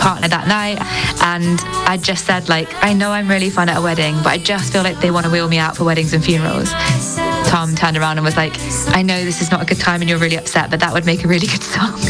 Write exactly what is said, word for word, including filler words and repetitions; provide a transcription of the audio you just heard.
partner that night, and I just said, like, I know I'm really fun at a wedding, but I just feel like they want to wheel me out for weddings and funerals. Tom turned around and was like, I know this is not a good time and you're really upset, but that would make a really good song.